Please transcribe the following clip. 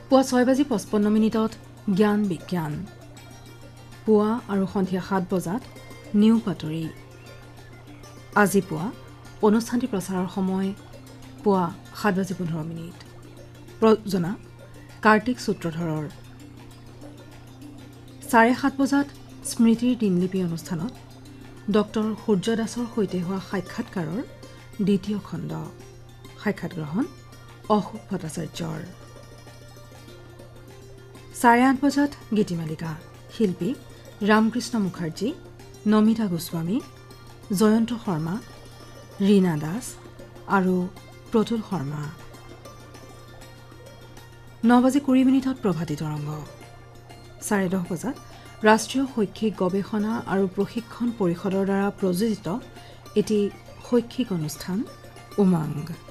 পুৱা 6:55 জ্ঞান বিজ্ঞান পুৱা আৰু সন্ধিয়া 7 বজাত নিউ বাতৰি আজি পুৱা অনুষ্ঠানটি প্ৰচাৰৰ সময় পুৱা 7:15 প্ৰযোজনা কাৰ্তিক সূত্ৰধৰৰ 7:30 বজাত স্মৃতিৰ দিনলিপি অনুষ্ঠানত ডক্টৰ সূৰ্য দাসৰ সৈতে হোৱা সাক্ষাৎকাৰৰ দ্বিতীয় খণ্ড সাক্ষাৎ গ্ৰহণ অশোক ভট্টাচাৰ্যৰ 8:30 বজাত গীতিমালিকা শিল্পী ৰামকৃষ্ণ মুখাৰ্জী নমিতা গোস্বামী জয়ন্ত শৰ্মা ৰীনা দাস আৰু প্ৰতুল শৰ্মা 9:20 প্ৰভাতী তৰংগ 10:30 বজাত ৰাষ্ট্ৰীয় শৈক্ষিক গৱেষণা আৰু প্ৰশিক্ষণ পৰিষদৰ দ্বাৰা প্ৰযোজিত এটি শৈক্ষিক অনুষ্ঠান উমংগ